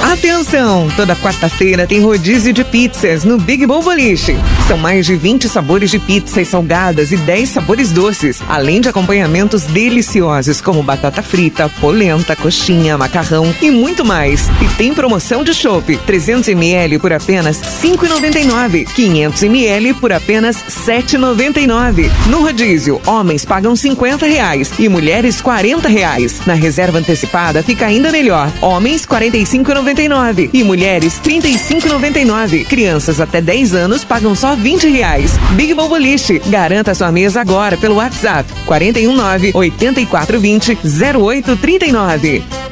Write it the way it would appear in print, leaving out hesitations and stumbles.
Atenção! Toda quarta-feira tem rodízio de pizzas no Big Bom Boliche. São mais de 20 sabores de pizzas salgadas e 10 sabores doces, além de acompanhamentos deliciosos como batata frita, polenta, coxinha, macarrão e muito mais. E tem promoção de chopp, 300 ml por apenas R$ 5,99, 500 ml por apenas R$ 7,99. No rodízio, homens pagam R$ 50 e mulheres R$ 40. Na reserva antecipada fica ainda melhor. Homens R$ 45,99 e mulheres R$ 35,99. Crianças até 10 anos pagam só R$ 20. Big Bom Boliche. Garanta sua mesa agora pelo WhatsApp 419 8420 0839.